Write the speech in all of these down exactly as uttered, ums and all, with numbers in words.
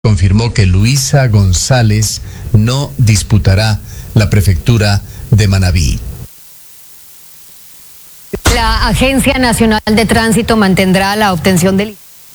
confirmó que Luisa González no disputará la prefectura de Manabí. La Agencia Nacional de Tránsito mantendrá la obtención del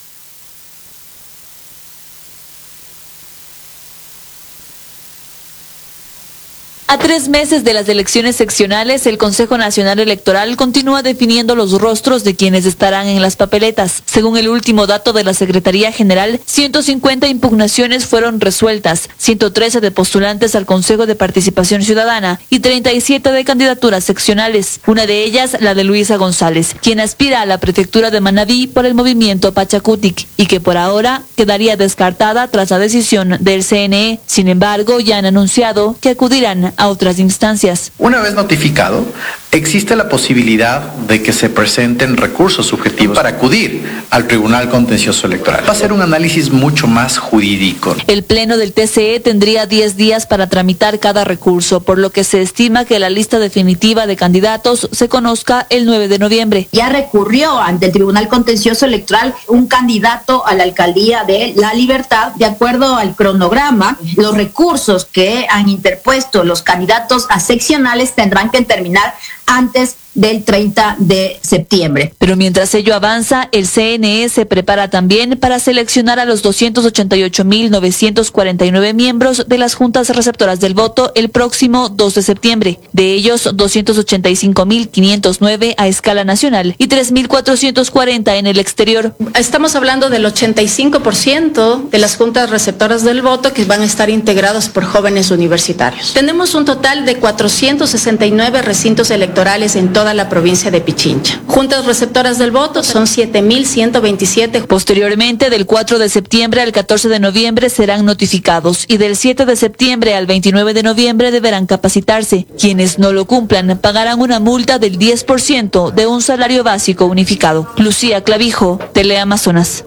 A tres meses de las elecciones seccionales, el Consejo Nacional Electoral continúa definiendo los rostros de quienes estarán en las papeletas. Según el último dato de la Secretaría General, ciento cincuenta impugnaciones fueron resueltas, ciento trece de postulantes al Consejo de Participación Ciudadana y treinta y siete de candidaturas seccionales. Una de ellas, la de Luisa González, quien aspira a la prefectura de Manabí por el movimiento Pachacutic y que por ahora quedaría descartada tras la decisión del C N E. Sin embargo, ya han anunciado que acudirán a otras instancias. Una vez notificado, existe la posibilidad de que se presenten recursos subjetivos para acudir al Tribunal Contencioso Electoral. Va a ser un análisis mucho más jurídico. El Pleno del T C E tendría diez días para tramitar cada recurso, por lo que se estima que la lista definitiva de candidatos se conozca el nueve de noviembre. Ya recurrió ante el Tribunal Contencioso Electoral un candidato a la alcaldía de La Libertad. De acuerdo al cronograma, los recursos que han interpuesto los candidatos a seccionales tendrán que terminar antes del treinta de septiembre. Pero mientras ello avanza, el C N E se prepara también para seleccionar a los doscientos ochenta y ocho mil novecientos cuarenta y nueve miembros de las juntas receptoras del voto el próximo dos de septiembre. De ellos, doscientos ochenta y cinco mil quinientos nueve a escala nacional y tres mil cuatrocientos cuarenta en el exterior. Estamos hablando del ochenta y cinco por ciento de las juntas receptoras del voto que van a estar integrados por jóvenes universitarios. Tenemos un total de cuatrocientos sesenta y nueve recintos electorales en toda la provincia de Pichincha. Juntas receptoras del voto son siete mil ciento veintisiete. Posteriormente, del cuatro de septiembre al catorce de noviembre serán notificados y del siete de septiembre al veintinueve de noviembre deberán capacitarse. Quienes no lo cumplan pagarán una multa del diez por ciento de un salario básico unificado. Lucía Clavijo, Teleamazonas.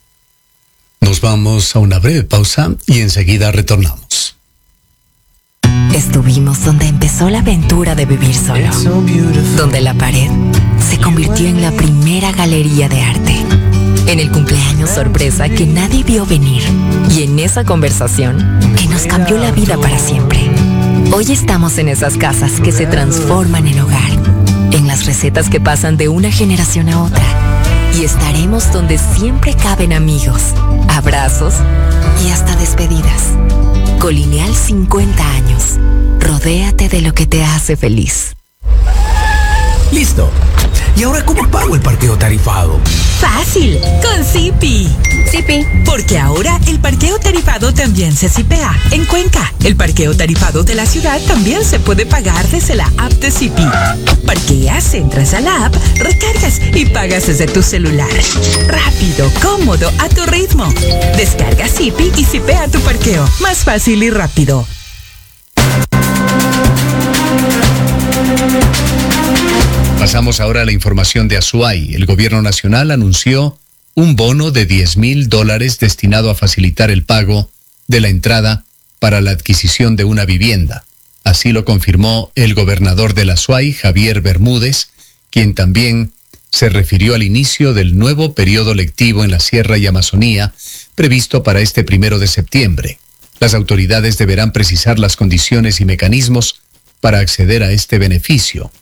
Nos vamos a una breve pausa y enseguida retornamos. Estuvimos donde empezó la aventura de vivir solo, donde la pared se convirtió en la primera galería de arte, en el cumpleaños sorpresa que nadie vio venir y en esa conversación que nos cambió la vida para siempre. Hoy estamos en esas casas que se transforman en hogar, en las recetas que pasan de una generación a otra, y estaremos donde siempre caben amigos, abrazos y hasta despedidas. Colineal cincuenta años. Rodéate de lo que te hace feliz. Listo. ¿Y ahora cómo pago el parqueo tarifado? Fácil, con Zipi. Zipi. Porque ahora el parqueo tarifado también se zipea en Cuenca. El parqueo tarifado de la ciudad también se puede pagar desde la app de Zipi. Parqueas, entras a la app, recargas y pagas desde tu celular. Rápido, cómodo, a tu ritmo. Descarga Zipi y zipea tu parqueo. Más fácil y rápido. Pasamos ahora a la información de Azuay. El gobierno nacional anunció un bono de diez mil dólares destinado a facilitar el pago de la entrada para la adquisición de una vivienda. Así lo confirmó el gobernador del Azuay, Javier Bermúdez, quien también se refirió al inicio del nuevo periodo lectivo en la Sierra y Amazonía, previsto para este primero de septiembre. Las autoridades deberán precisar las condiciones y mecanismos para acceder a este beneficio.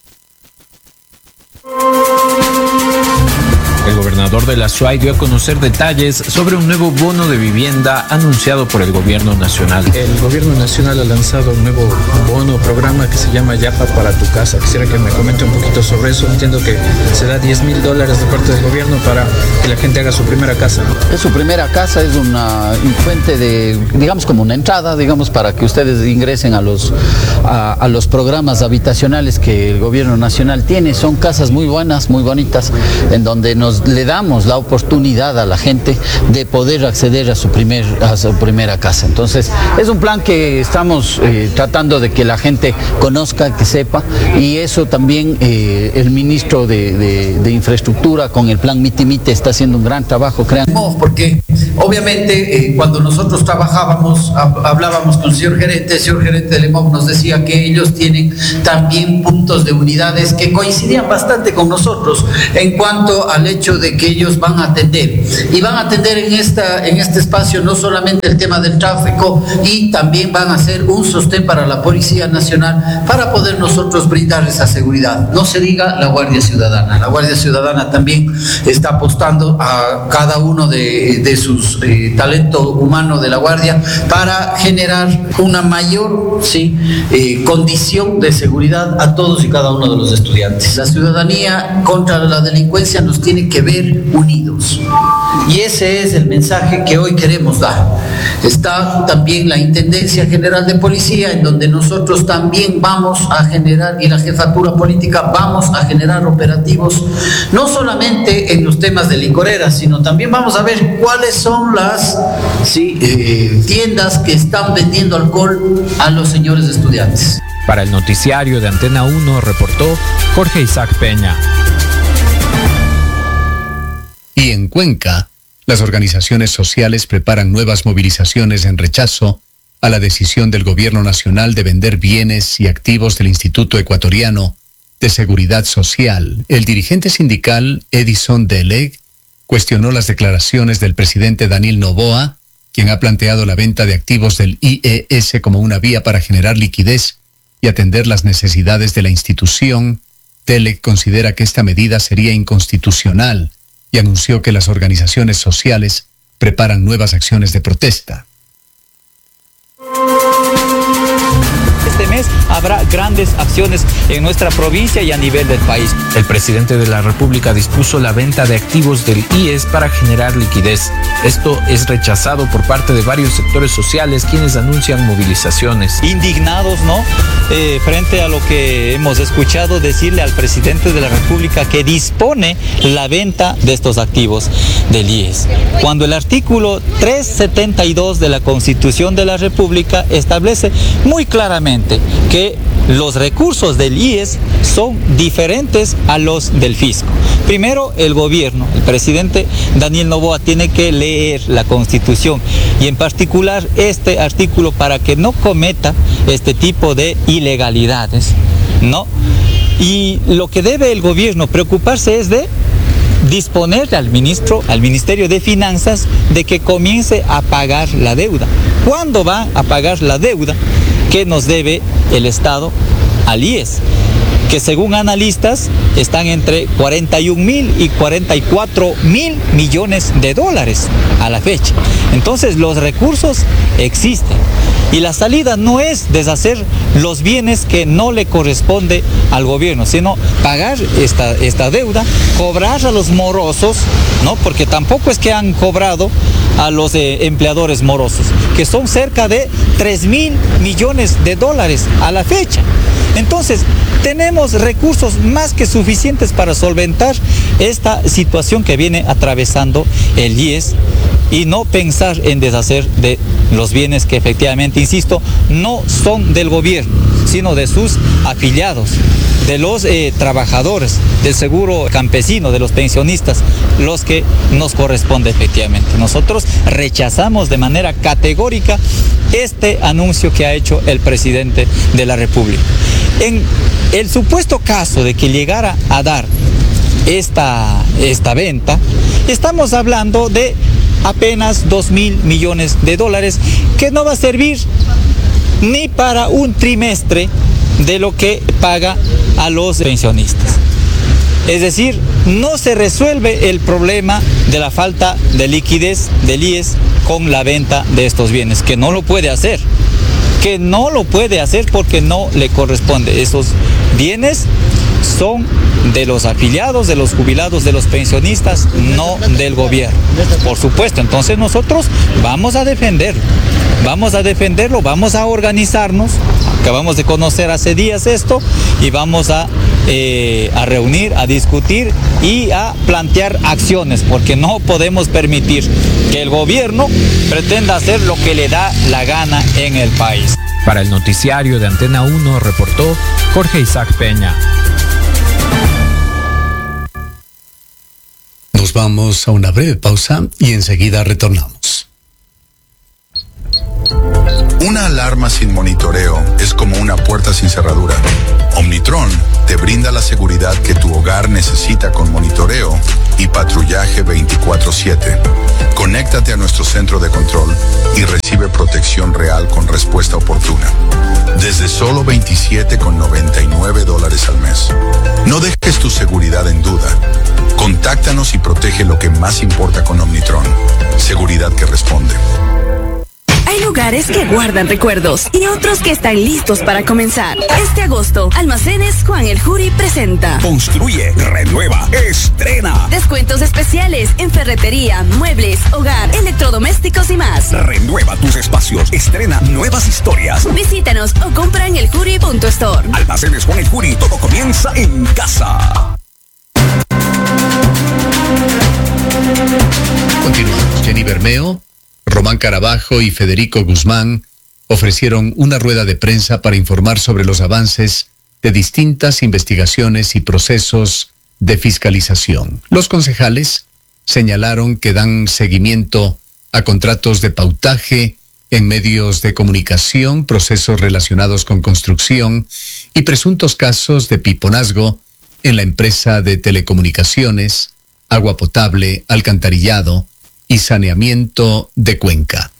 El gobernador de la Azuay dio a conocer detalles sobre un nuevo bono de vivienda anunciado por el gobierno nacional. El gobierno nacional ha lanzado un nuevo bono, programa que se llama Yapa para tu casa. Quisiera que me comente un poquito sobre eso. Entiendo que se da diez mil dólares de parte del gobierno para que la gente haga su primera casa. Es su primera casa, es una fuente de, digamos, como una entrada, digamos, para que ustedes ingresen a los, a, a los programas habitacionales que el gobierno nacional tiene. Son casas muy buenas, muy bonitas, en donde nos le damos la oportunidad a la gente de poder acceder a su primer a su primera casa. Entonces es un plan que estamos eh, tratando de que la gente conozca, que sepa, y eso también eh, el ministro de, de, de infraestructura con el plan Mitimite está haciendo un gran trabajo, crean. Porque obviamente eh, cuando nosotros trabajábamos, hablábamos con el señor gerente, el señor gerente del E M O V nos decía que ellos tienen también puntos de unidades que coincidían bastante con nosotros en cuanto al hecho de que ellos van a atender. Y van a atender en, esta, en este espacio no solamente el tema del tráfico, y también van a ser un sostén para la Policía Nacional para poder nosotros brindar esa seguridad. No se diga la Guardia Ciudadana. La Guardia Ciudadana también está apostando a cada uno de, de sus eh, talento humano de la Guardia para generar una mayor sí, eh, condición de seguridad a todos y cada uno de los estudiantes. La ciudadanía contra la delincuencia nos tiene que ver unidos. Y ese es el mensaje que hoy queremos dar. Está también la Intendencia General de Policía, en donde nosotros también vamos a generar, y la jefatura política vamos a generar operativos, no solamente en los temas de licoreras, sino también vamos a ver cuáles son las sí, eh, tiendas que están vendiendo alcohol a los señores estudiantes. Para el noticiario de Antena uno reportó Jorge Isaac Peña. Y en Cuenca, las organizaciones sociales preparan nuevas movilizaciones en rechazo a la decisión del gobierno nacional de vender bienes y activos del Instituto Ecuatoriano de Seguridad Social. El dirigente sindical Edison Deleg cuestionó las declaraciones del presidente Daniel Noboa, quien ha planteado la venta de activos del I E S como una vía para generar liquidez y atender las necesidades de la institución. Deleg considera que esta medida sería inconstitucional y anunció que las organizaciones sociales preparan nuevas acciones de protesta. Este mes habrá grandes acciones en nuestra provincia y a nivel del país. El presidente de la República dispuso la venta de activos del I E S para generar liquidez. Esto es rechazado por parte de varios sectores sociales, quienes anuncian movilizaciones. Indignados, ¿no? Eh, frente a lo que hemos escuchado decirle al presidente de la República que dispone la venta de estos activos del I E S. Cuando el artículo trescientos setenta y dos de la Constitución de la República establece muy claramente que los recursos del I E S son diferentes a los del fisco. Primero, el gobierno, el presidente Daniel Noboa tiene que leer la Constitución y en particular este artículo para que no cometa este tipo de ilegalidades, ¿no? Y lo que debe el gobierno preocuparse es de disponer al ministro, al Ministerio de Finanzas, de que comience a pagar la deuda. ¿Cuándo va a pagar la deuda que nos debe el Estado al I E S? Que según analistas están entre cuarenta y un mil y cuarenta y cuatro mil millones de dólares a la fecha. Entonces los recursos existen y la salida no es deshacer los bienes que no le corresponde al gobierno, sino pagar esta, esta deuda, cobrar a los morosos, ¿no? Porque tampoco es que han cobrado a los eh, empleadores morosos, que son cerca de tres mil millones de dólares a la fecha. Entonces, tenemos recursos más que suficientes para solventar esta situación que viene atravesando el I E S y no pensar en deshacer de los bienes que efectivamente, insisto, no son del gobierno, sino de sus afiliados, de los eh, trabajadores, del seguro campesino, de los pensionistas, los que nos corresponde efectivamente. Nosotros rechazamos de manera categórica este anuncio que ha hecho el presidente de la República. En el supuesto caso de que llegara a dar esta, esta venta, estamos hablando de apenas dos mil millones de dólares que no va a servir ni para un trimestre de lo que paga a los pensionistas. Es decir, no se resuelve el problema de la falta de liquidez del I E S con la venta de estos bienes, que no lo puede hacer, que no lo puede hacer porque no le corresponde. Esos bienes son de los afiliados, de los jubilados, de los pensionistas, no del gobierno. Por supuesto, entonces nosotros vamos a defenderlo, vamos a defenderlo, vamos a organizarnos. Acabamos de conocer hace días esto y vamos a, eh, a reunir, a discutir y a plantear acciones, porque no podemos permitir que el gobierno pretenda hacer lo que le da la gana en el país. Para el noticiario de Antena uno reportó Jorge Isaac Peña. Nos vamos a una breve pausa y enseguida retornamos. Una alarma sin monitoreo es como una puerta sin cerradura. Omnitron te brinda la seguridad que tu hogar necesita con monitoreo y patrullaje veinticuatro siete. Conéctate a nuestro centro de control y recibe protección real con respuesta oportuna. Desde solo veintisiete con noventa y nueve dólares al mes. No dejes tu seguridad en duda. Contáctanos y protege lo que más importa con Omnitron. Seguridad que responde. Hay lugares que guardan recuerdos y otros que están listos para comenzar. Este agosto, Almacenes Juan el Juri presenta Construye, renueva, estrena. Descuentos especiales en ferretería, muebles, hogar, electrodomésticos y más. Renueva tus espacios, estrena nuevas historias. Visítanos o compra en el juri punto store. Almacenes Juan el Juri, todo comienza en casa. Continuamos. Jenny Bermeo, Román Carabajo y Federico Guzmán ofrecieron una rueda de prensa para informar sobre los avances de distintas investigaciones y procesos de fiscalización. Los concejales señalaron que dan seguimiento a contratos de pautaje en medios de comunicación, procesos relacionados con construcción y presuntos casos de piponazgo en la empresa de telecomunicaciones, agua potable, alcantarillado y saneamiento de Cuenca.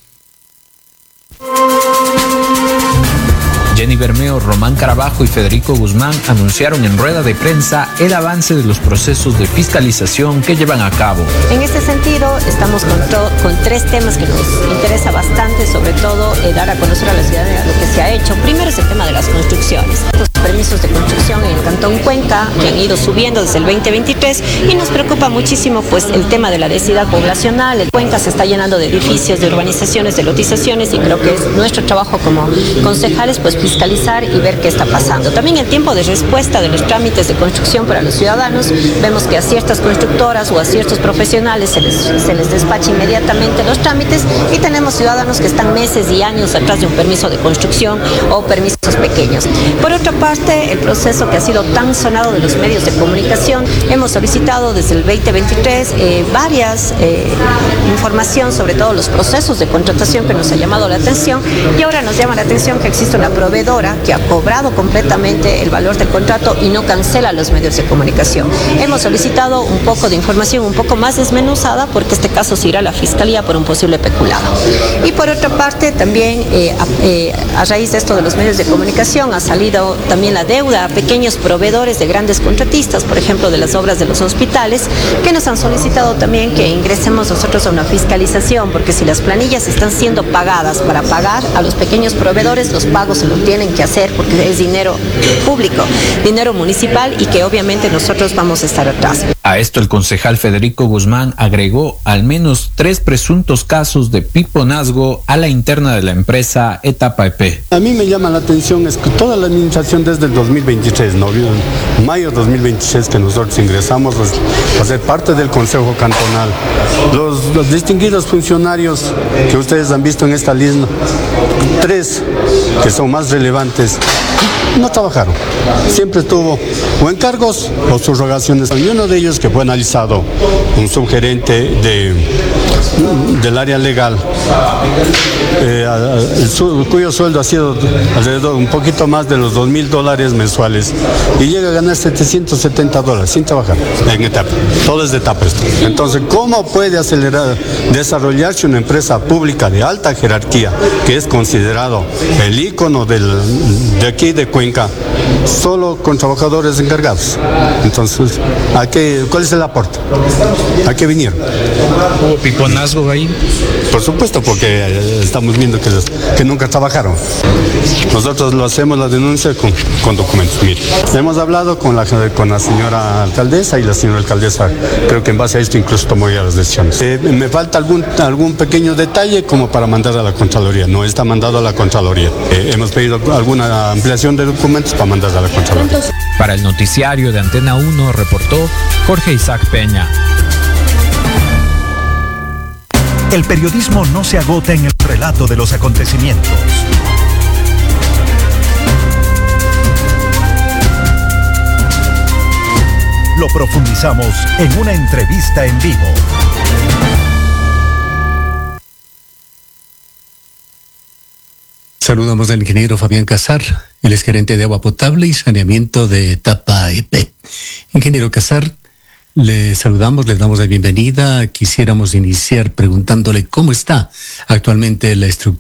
Jenny Bermeo, Román Carabajo y Federico Guzmán anunciaron en rueda de prensa el avance de los procesos de fiscalización que llevan a cabo. En este sentido, estamos con, con tres temas que nos interesa bastante, sobre todo eh, dar a conocer a la ciudadanía lo que se ha hecho. Primero es el tema de las construcciones. Los permisos de construcción en el Cantón Cuenca, que han ido subiendo desde el veinte veintitrés, y nos preocupa muchísimo pues el tema de la densidad poblacional. El Cuenca se está llenando de edificios, de urbanizaciones, de lotizaciones, y creo que es nuestro trabajo como concejales pues fiscalizar y ver qué está pasando. También el tiempo de respuesta de los trámites de construcción para los ciudadanos. Vemos que a ciertas constructoras o a ciertos profesionales se les, se les despacha inmediatamente los trámites, y tenemos ciudadanos que están meses y años atrás de un permiso de construcción o permisos pequeños. Por otra parte, el proceso que ha sido tan sonado de los medios de comunicación, hemos solicitado desde el veinte veintitrés eh, varias eh, información sobre todos los procesos de contratación que nos ha llamado la atención, y ahora nos llama la atención que existe una proveedora que ha cobrado completamente el valor del contrato y no cancela los medios de comunicación. Hemos solicitado un poco de información un poco más desmenuzada, porque este caso se irá a la Fiscalía por un posible peculado. Y por otra parte, también eh, a, eh, a raíz de esto de los medios de comunicación ha salido también la deuda a pequeños proveedores de grandes contratistas, por ejemplo de las obras de los hospitales, que nos han solicitado también que ingresemos nosotros a una fiscalización, porque si las planillas están siendo pagadas para pagar a los pequeños proveedores, los pagos se lo tienen que hacer porque es dinero público, dinero municipal, y que obviamente nosotros vamos a estar atrás. A esto el concejal Federico Guzmán agregó al menos tres presuntos casos de piponazgo a la interna de la empresa Etapa E P. A mí me llama la atención es que toda la administración desde el dos mil veintitrés, ¿no? mayo dos mil veintitrés, que nosotros ingresamos a ser parte del Consejo Cantonal, los, los distinguidos funcionarios que ustedes han visto en esta lista, tres que son más relevantes, no trabajaron. Siempre tuvo o encargos o subrogaciones. Y uno de ellos, que fue analizado, un subgerente de, del área legal, eh, el su, cuyo sueldo ha sido alrededor un poquito más de los dos mil dólares mensuales, y llega a ganar setecientos setenta dólares sin trabajar en etapa. Todo es de etapa esto. Entonces, ¿cómo puede acelerar, desarrollarse una empresa pública de alta jerarquía, que es considerado el ícono del, de aquí de Cuenca, solo con trabajadores encargados? Entonces, ¿a qué, ¿cuál es el aporte? ¿A qué vinieron? ¿Hubo piponazgo ahí? Por supuesto, porque estamos viendo que, los, que nunca trabajaron. Nosotros lo hacemos la denuncia con, con documentos. Mire, hemos hablado con la, con la señora alcaldesa, y la señora alcaldesa, creo que en base a esto incluso tomó ya las decisiones. Eh, me falta algún, algún pequeño detalle como para mandar a la Contraloría. No está mandado a la Contraloría. Eh, hemos pedido alguna ampliación de documentos para mandar a la Contraloría. Para el noticiario de Antena uno reportó Jorge Isaac Peña. El periodismo no se agota en el relato de los acontecimientos. Lo profundizamos en una entrevista en vivo. Saludamos al ingeniero Fabián Casar, él es gerente de agua potable y saneamiento de Etapa E P. Ingeniero Casar, le saludamos, le damos la bienvenida. Quisiéramos iniciar preguntándole cómo está actualmente la estructura